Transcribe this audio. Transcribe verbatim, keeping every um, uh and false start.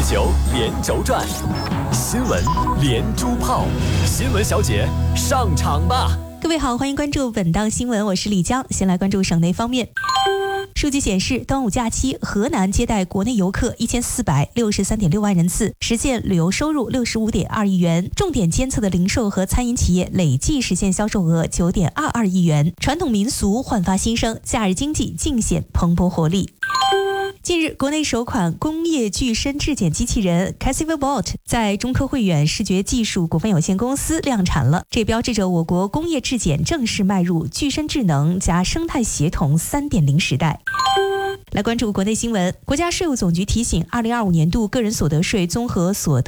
球连轴转，新闻连珠炮，新闻小姐上场吧！ 各位好，欢迎关注本档新闻，我是李江。先来关注省内方面。数据显示，端午假期，河南接待国内游客一千四百六十三点六万人次，实现旅游收入六十五点二亿元。重点监测的零售和餐饮企业累计实现销售额九点二二亿元。传统民俗焕发新生，假日经济尽显蓬勃活力。近日，国内首款工业具身质检机器人 CassivBot 在中科慧远视觉技术股份有限公司量产了，这标志着我国工业质检正式迈入具身智能加生态协同 三点零 时代。来关注国内新闻，国家税务总局提醒，二零二五年度个人所得税综合所得